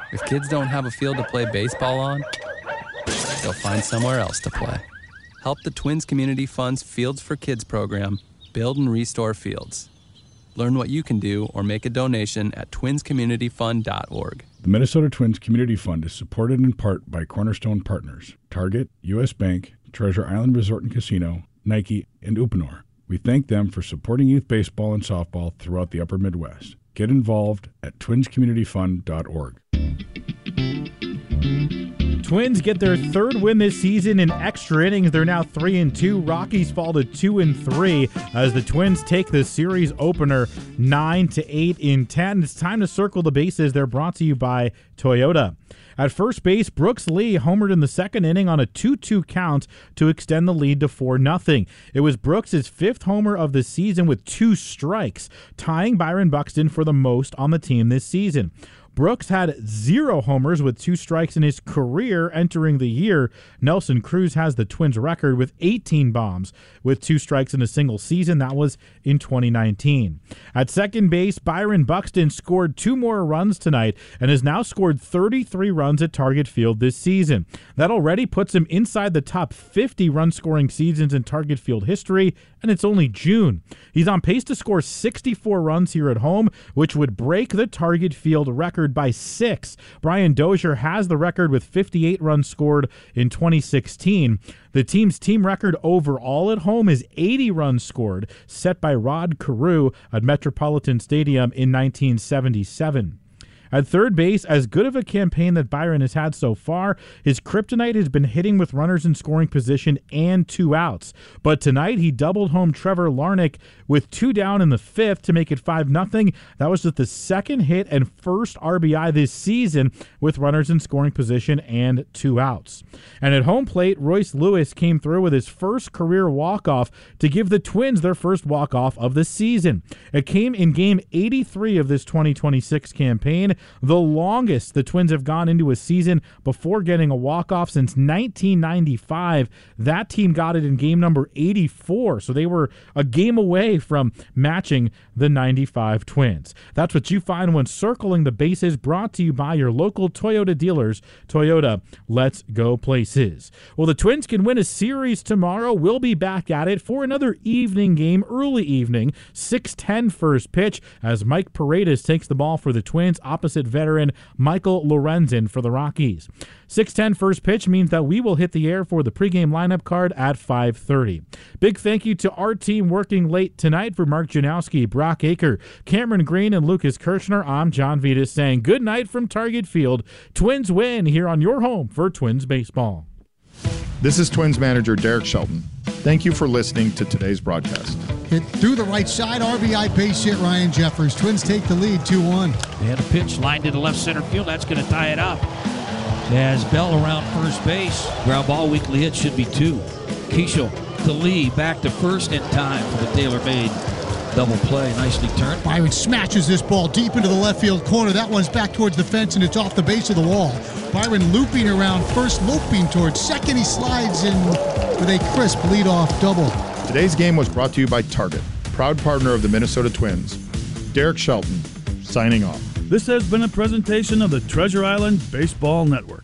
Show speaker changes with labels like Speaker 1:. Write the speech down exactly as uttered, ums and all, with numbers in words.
Speaker 1: If kids don't have a field to play baseball on, they'll find somewhere else to play. Help the Twins Community Fund's Fields for Kids program build and restore fields. Learn what you can do or make a donation at twins community fund dot org.
Speaker 2: The Minnesota Twins Community Fund is supported in part by Cornerstone Partners, Target, U S Bank, Treasure Island Resort and Casino, Nike, and Uponor. We thank them for supporting youth baseball and softball throughout the upper Midwest. Get involved at twins community fund dot org.
Speaker 3: Twins get their third win this season in extra innings. They're now three and two. Rockies fall to two and three as the Twins take the series opener nine to eight in ten. It's time to circle the bases. They're brought to you by Toyota. At first base, Brooks Lee homered in the second inning on a two two count to extend the lead to four nothing. It was Brooks' fifth homer of the season with two strikes, tying Byron Buxton for the most on the team this season. Brooks had zero homers with two strikes in his career entering the year. Nelson Cruz has the Twins record with eighteen bombs with two strikes in a single season. That was in twenty nineteen. At second base, Byron Buxton scored two more runs tonight and has now scored thirty-three runs at Target Field this season. That already puts him inside the top fifty run-scoring seasons in Target Field history, and it's only June. He's on pace to score sixty-four runs here at home, which would break the Target Field record by six. Brian Dozier has the record with fifty-eight runs scored in twenty sixteen. The team's team record overall at home is eighty runs scored, set by Rod Carew at Metropolitan Stadium in nineteen seventy-seven. At third base, as good of a campaign that Byron has had so far, his kryptonite has been hitting with runners in scoring position and two outs. But tonight, he doubled home Trevor Larnach with two down in the fifth to make it five nothing. That was just the second hit and first R B I this season with runners in scoring position and two outs. And at home plate, Royce Lewis came through with his first career walk-off to give the Twins their first walk-off of the season. It came in game eighty-three of this twenty twenty-six campaign, the longest the Twins have gone into a season before getting a walk-off since nineteen ninety-five. That team got it in game number eighty-four, so they were a game away from matching the ninety-five Twins. That's what you find when circling the bases, brought to you by your local Toyota dealers. Toyota, let's go places. Well, the Twins can win a series tomorrow. We'll be back at it for another evening game, early evening, six ten first pitch, as Mike Paredes takes the ball for the Twins, opposite veteran Michael Lorenzen for the Rockies. six ten first pitch means that we will hit the air for the pregame lineup card at five thirty. Big thank you to our team working late tonight. For Mark Janowski, Brock Aker, Cameron Green, and Lucas Kirchner, I'm John Vitas saying good night from Target Field. Twins win here on your home for Twins baseball.
Speaker 4: This is Twins manager Derek Shelton. Thank you for listening to today's broadcast.
Speaker 5: Hit through the right side, R B I base hit, Ryan Jeffers. Twins take the lead two one.
Speaker 6: They had a pitch lined to the left center field. That's going to tie it up. As Bell around first base. Ground ball, weakly hit, should be two. Keishel to Lee, back to first in time for the tailor-made double play. Nicely turned.
Speaker 5: Byron smashes this ball deep into the left field corner. That one's back towards the fence, and it's off the base of the wall. Byron looping around first, loping towards second. He slides in with a crisp leadoff double.
Speaker 4: Today's game was brought to you by Target, proud partner of the Minnesota Twins. Derek Shelton, signing off.
Speaker 7: This has been a presentation of the Treasure Island Baseball Network.